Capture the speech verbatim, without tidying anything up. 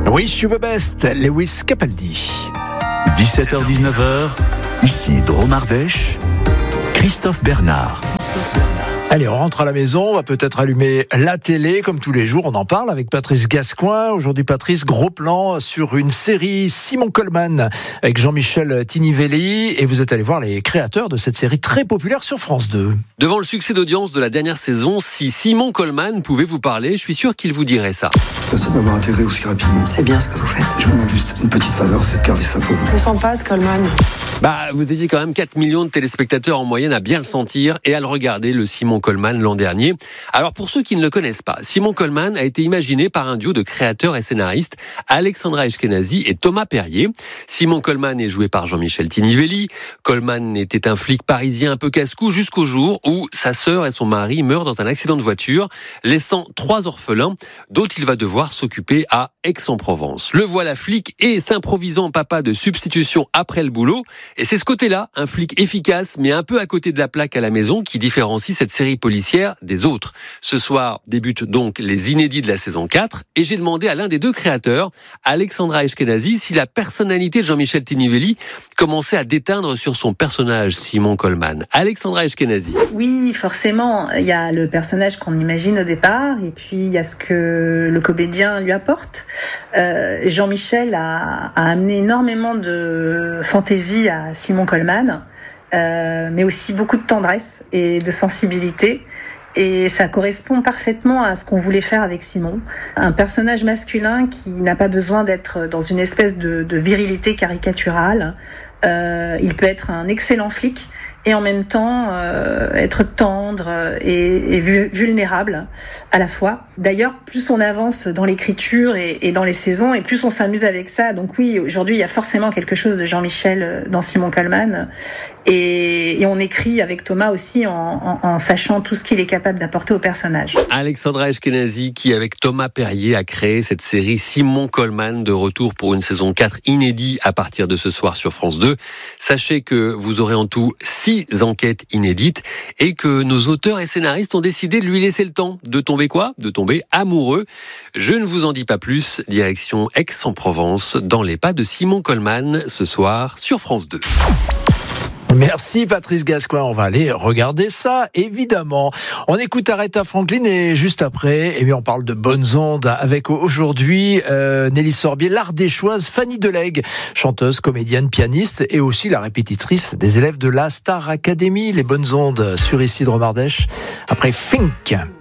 Wish You The Best, Lewis Capaldi. dix-sept heures dix-neuf heures, ici Drôme Ardèche, Christophe Bernard. Allez, on rentre à la maison, on va peut-être allumer la télé, comme tous les jours, on en parle avec Patrice Gascoin. Aujourd'hui, Patrice, gros plan sur une série Simon Coleman avec Jean-Michel Tinivelli. Et vous êtes allé voir les créateurs de cette série très populaire sur France deux. Devant le succès d'audience de la dernière saison, si Simon Coleman pouvait vous parler, je suis sûr qu'il vous dirait ça. Merci de m'avoir intégré aussi rapidement. C'est bien ce que vous faites. Je vous demande juste une petite faveur, c'est de garder ça pour vous. Je me sens pas, Coleman. Bah, vous étiez quand même quatre millions de téléspectateurs en moyenne à bien le sentir et à le regarder, le Simon Coleman l'an dernier. Alors pour ceux qui ne le connaissent pas, Simon Coleman a été imaginé par un duo de créateurs et scénaristes, Alexandra Eshkenazi et Thomas Perrier. Simon Coleman est joué par Jean-Michel Tinivelli. Coleman était un flic parisien un peu casse-cou jusqu'au jour où sa sœur et son mari meurent dans un accident de voiture, laissant trois orphelins dont il va devoir s'occuper à Aix-en-Provence. Le voilà flic et s'improvisant papa de substitution après le boulot. Et c'est ce côté-là, un flic efficace mais un peu à côté de la plaque à la maison, qui différencie cette série policière des autres. Ce soir débutent donc les inédits de la saison quatre et j'ai demandé à l'un des deux créateurs, Alexandra Eshkenazi, si la personnalité de Jean-Michel Tinivelli commençait à déteindre sur son personnage Simon Coleman. Alexandra Eshkenazi. Oui, forcément, il y a le personnage qu'on imagine au départ et puis il y a ce que le comédien lui apporte. Euh, Jean-Michel a, a amené énormément de fantaisie à Simon Coleman, euh, mais aussi beaucoup de tendresse et de sensibilité. Et ça correspond parfaitement à ce qu'on voulait faire avec Simon. Un personnage masculin qui n'a pas besoin d'être dans une espèce de, de virilité caricaturale. Euh, il peut être un excellent flic et en même temps euh, être tendre et, et vulnérable à la fois. D'ailleurs, plus on avance dans l'écriture et, et dans les saisons, et plus on s'amuse avec ça. Donc oui, aujourd'hui, il y a forcément quelque chose de Jean-Michel dans Simon Coleman. Et, et on écrit avec Thomas aussi en, en, en sachant tout ce qu'il est capable d'apporter au personnage. Alexandra Eshkenazi qui, avec Thomas Perrier, a créé cette série Simon Coleman, de retour pour une saison quatre inédite à partir de ce soir sur France deux. Sachez que vous aurez en tout six enquêtes inédites et que nos auteurs et scénaristes ont décidé de lui laisser le temps de tomber quoi ? De tomber amoureux. Je ne vous en dis pas plus. Direction Aix-en-Provence, dans les pas de Simon Coleman, ce soir sur France deux. Merci Patrice Gascoin, on va aller regarder ça, évidemment. On écoute Aretha Franklin et juste après, eh bien, on parle de bonnes ondes avec aujourd'hui euh, Nelly Sorbier, l'ardéchoise Fanny Delègue, chanteuse, comédienne, pianiste et aussi la répétitrice des élèves de la Star Academy. Les bonnes ondes sur ici Drôme Ardèche, après Fink.